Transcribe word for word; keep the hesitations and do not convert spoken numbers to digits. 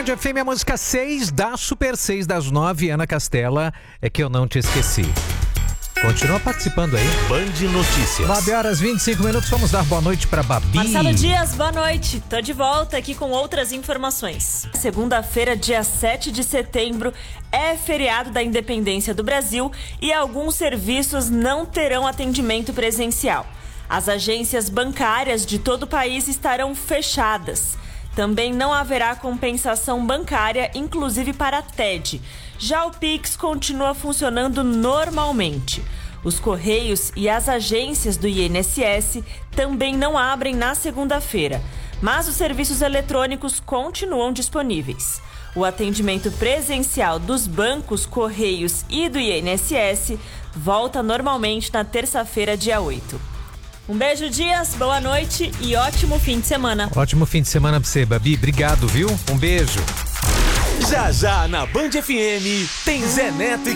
Band F M, a música seis da Super seis das nove, Ana Castela, é que eu não te esqueci. Continua participando aí. Band Notícias. nove horas e vinte e cinco minutos, vamos dar boa noite para Babi. Marcelo Dias, boa noite. Tô de volta aqui com outras informações. Segunda-feira, dia sete de setembro, é feriado da Independência do Brasil e alguns serviços não terão atendimento presencial. As agências bancárias de todo o país estarão fechadas. Também não haverá compensação bancária, inclusive para a T E D. Já o Pix continua funcionando normalmente. Os Correios e as agências do I N S S também não abrem na segunda-feira, mas os serviços eletrônicos continuam disponíveis. O atendimento presencial dos bancos, Correios e do I N S S volta normalmente na terça-feira, dia oito. Um beijo, Dias, boa noite e ótimo fim de semana. Ótimo fim de semana pra você, Babi. Obrigado, viu? Um beijo. Já já na Band F M tem Zé Neto e